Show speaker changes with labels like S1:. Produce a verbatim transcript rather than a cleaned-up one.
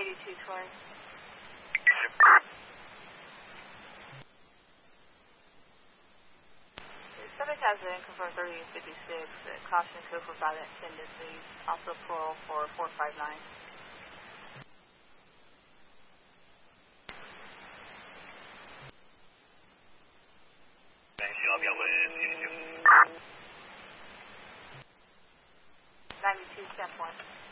S1: two twenty. Subject has been confirmed thirty fifty-six. Uh, caution code for violent tendencies. Also plural for four five nine. ninety-two, ten point.